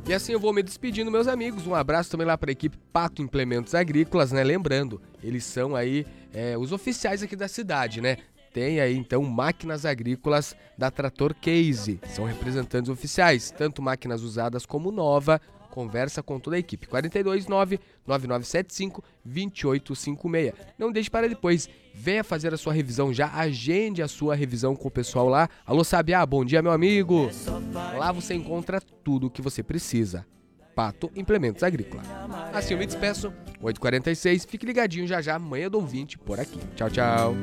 E assim eu vou me despedindo, meus amigos. Um abraço também lá para a equipe Pato Implementos Agrícolas, né? Lembrando, eles são aí os oficiais aqui da cidade, né? Tem aí então máquinas agrícolas da Trator Case. São representantes oficiais, tanto máquinas usadas como nova. Conversa com toda a equipe. 429-9975-2856. Não deixe para depois. Venha fazer a sua revisão já. Agende a sua revisão com o pessoal lá. Alô, Sabiá, bom dia, meu amigo. Lá você encontra tudo o que você precisa. Pato Implementos Agrícolas. Assim eu me despeço. 8h46. Fique ligadinho já já. Manhã do ouvinte por aqui. Tchau, tchau.